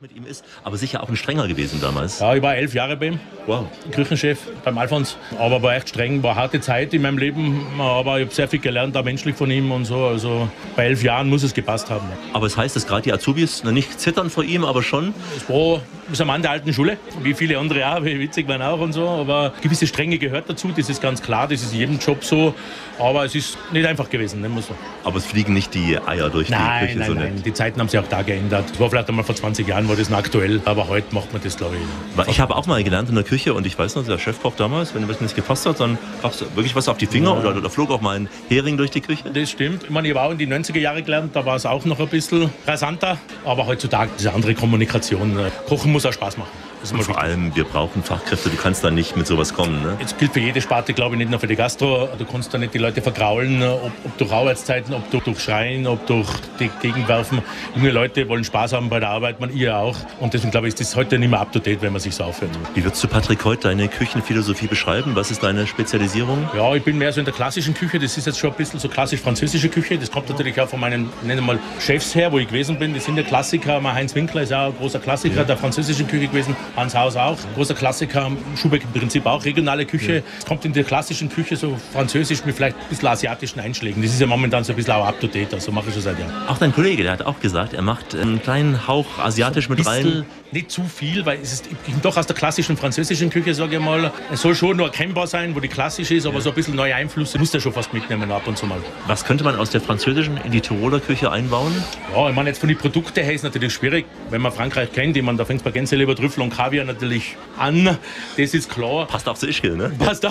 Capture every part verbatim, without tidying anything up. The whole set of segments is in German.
mit ihm ist, aber sicher auch ein strenger gewesen damals. Ja, ich war elf Jahre bei ihm, Wow. Küchenchef beim Alfons, aber war echt streng, war eine harte Zeit in meinem Leben, aber ich habe sehr viel gelernt, auch menschlich von ihm und so, also bei elf Jahren muss es gepasst haben. Aber es heißt, dass gerade die Azubis noch nicht zittern vor ihm, aber schon. Es war ist ein Mann der alten Schule, wie viele andere auch, wie witzig waren auch und so, aber gewisse Strenge gehört dazu, das ist ganz klar, das ist in jedem Job so, aber es ist nicht einfach gewesen, nennen wir so. Aber es fliegen nicht die Eier durch Nein, die Küche nein, so nein, nett. die Zeiten haben sich auch da geändert. Es war vielleicht einmal vor zwanzig Jahren, war das noch aktuell, aber heute macht man das, glaube ich. Weil ich habe auch mal gelernt in der Küche und ich weiß noch, der Chefkoch damals, wenn was nicht gepasst hat, dann gab es wirklich was auf die Finger Ja. oder da flog auch mal ein Hering durch die Küche. Das stimmt. Ich meine, ich habe auch in die neunziger Jahre gelernt, da war es auch noch ein bisschen rasanter. Aber heutzutage ist eine andere Kommunikation. Kochen muss auch Spaß machen. Das ist Und mal vor wichtig. allem, wir brauchen Fachkräfte, du kannst da nicht mit sowas kommen. Ne? Jetzt gilt für jede Sparte, glaube ich, nicht nur für die Gastro. Du kannst da nicht die Leute vergraulen, ob, ob durch Arbeitszeiten, ob durch, durch Schreien, ob durch die Gegenwerfen. Junge Leute wollen Spaß haben bei der Arbeit, man ihr auch. Und deswegen glaube ich, ist das heute nicht mehr up to date, wenn man sich so aufhört. Wie würdest du, Patrick, heute deine Küchenphilosophie beschreiben? Was ist deine Spezialisierung? Ja, ich bin mehr so in der klassischen Küche. Das ist jetzt schon ein bisschen so klassisch-französische Küche. Das kommt natürlich auch von meinen, nennen wir mal, Chefs her, wo ich gewesen bin. Das sind ja Klassiker. Mein Heinz Winkler ist ja auch ein großer Klassiker Ja. der französischen Küche gewesen. Hans Haus auch. Großer Klassiker. Schubeck im Prinzip auch. Regionale Küche. Ja. Es kommt in der klassischen Küche so französisch mit vielleicht ein bisschen asiatischen Einschlägen. Das ist ja momentan so ein bisschen auch up to date. Also mache ich schon seit Jahren. Auch dein Kollege, der hat auch gesagt, er macht einen kleinen Hauch asiatisch mit rein. Bisschen, nicht zu viel, weil es ist ich bin doch aus der klassischen französischen Küche, sage ich mal. Es soll schon nur erkennbar sein, wo die klassisch ist, aber so ein bisschen neue Einflüsse muss der schon fast mitnehmen ab und zu mal. Was könnte man aus der französischen in die Tiroler Küche einbauen? Ja, ich meine, jetzt von den Produkten her ist natürlich schwierig, wenn man Frankreich kennt. Ich meine, da fängt es bei Gänseleber, Trüffel und Kaviar natürlich an. Das ist klar. Passt auch zu Ischgl, ne? Passt da.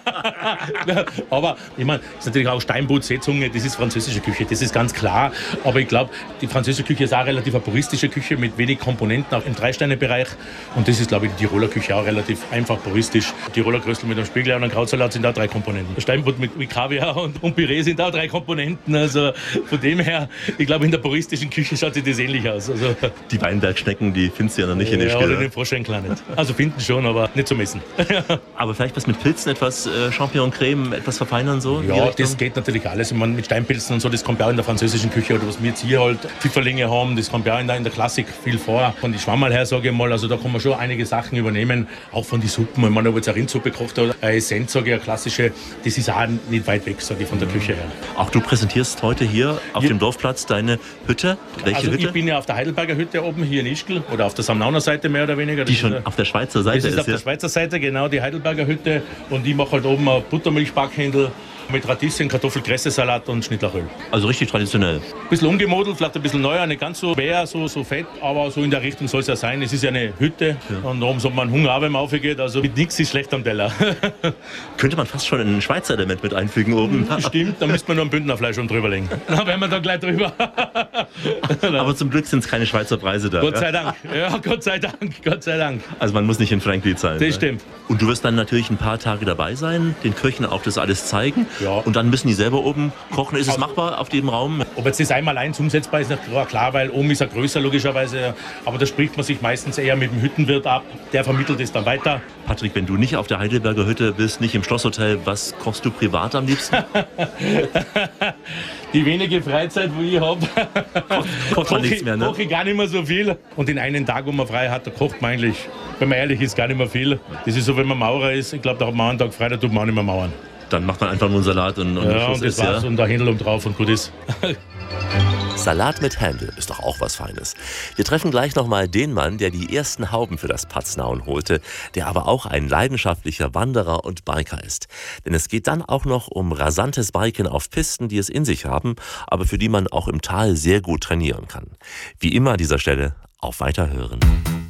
Aber ich meine, es ist natürlich auch Steinbutt, Seezunge, das ist französische Küche, das ist ganz klar. Aber ich glaube, die französische Küche ist auch relativ eine puristische Küche mit wenig Komponenten, auch im Drei-Sterne-Bereich. Und das ist, glaube ich, die Tiroler Küche auch relativ einfach puristisch. Tiroler Kröstel mit einem Spiegel und einem Krautsalat sind auch drei Komponenten. Steinbutt mit, mit Kaviar und, und Püree sind auch drei Komponenten. Also von dem her, ich glaube, in der puristischen Küche schaut sich das ähnlich aus. Also, Die Weinbergschnecken, die findest du ja noch nicht in ja, Ischgl. oder ne? den Froschenkel auch nicht. Also finden schon, aber nicht zu messen. Aber vielleicht was mit Pilzen, etwas äh, Champignon-Creme, etwas verfeinern so? in die Ja, Richtung? das geht natürlich alles. Ich meine, mit Steinpilzen und so, das kommt ja auch in der französischen Küche. Oder was wir jetzt hier halt Pfifferlinge haben, das kommt ja auch in der, in der Klassik viel vor. Von die Schwammerl her, sage ich mal, also da kann man schon einige Sachen übernehmen. Auch von den Suppen. Ich meine, ob jetzt eine Rindsuppe kocht oder eine Essenz, sage ich, eine klassische, das ist auch nicht weit weg, sage ich, von der Küche her. Auch du präsentierst heute hier auf Ja. dem Dorfplatz deine Hütte. Welche Also Hütte? ich bin ja auf der Heidelberger Hütte oben hier in Ischgl oder auf der Samnauner Seite mehr oder weniger. Das Die ist schon eine- auf der Schweizer Seite Das ist ist, auf der ja. Schweizer Seite, genau, die Heidelberger Hütte. Und ich mache halt oben ein Buttermilchbackhändel mit Radieschen, Kartoffelkresse-Salat und Schnittlauchöl. Also richtig traditionell. Ein bisschen umgemodelt, vielleicht ein bisschen neuer, nicht ganz so schwer, so, so fett, aber so in der Richtung soll es ja sein. Es ist ja eine Hütte und darum soll man Hunger haben, wenn man aufgeht. Also mit nichts ist schlecht am Teller. Könnte man fast schon ein Schweizer Element mit einfügen oben. Stimmt, da müsste man nur ein Bündnerfleisch um drüber legen. Dann wären wir da gleich drüber. Aber zum Glück sind es keine Schweizer Preise da. Gott ja? sei Dank. Ja, Gott sei Dank, Gott sei Dank. Also man muss nicht in Frankfurt zahlen. Das ne? stimmt. Und du wirst dann natürlich ein paar Tage dabei sein, den Köchen auch das alles zeigen. Ja. Und dann müssen die selber oben kochen. Ist es Also- machbar auf dem Raum? Ob jetzt das einmal eins umsetzbar ist, nicht klar, klar, weil oben ist er größer logischerweise. Aber da spricht man sich meistens eher mit dem Hüttenwirt ab. Der vermittelt es dann weiter. Patrick, wenn du nicht auf der Heidelberger Hütte bist, nicht im Schlosshotel, was kochst du privat am liebsten? Die wenige Freizeit, die ich habe, kocht man nichts mehr, ne? koche ich gar nicht mehr so viel. Und den einen Tag, wo man frei hat, da kocht man eigentlich, wenn man ehrlich ist, gar nicht mehr viel. Das ist so, wenn man Maurer ist. Ich glaube, da hat man einen Tag frei, da tut man auch nicht mehr mauern. Dann macht man einfach nur einen Salat und, und Ja, Schluss und das ist, war's. ja. Und da Händel um drauf und gut ist. Salat mit Händel ist doch auch was Feines. Wir treffen gleich nochmal den Mann, der die ersten Hauben für das Paznaun holte, der aber auch ein leidenschaftlicher Wanderer und Biker ist. Denn es geht dann auch noch um rasantes Biken auf Pisten, die es in sich haben, aber für die man auch im Tal sehr gut trainieren kann. Wie immer an dieser Stelle auf Weiterhören.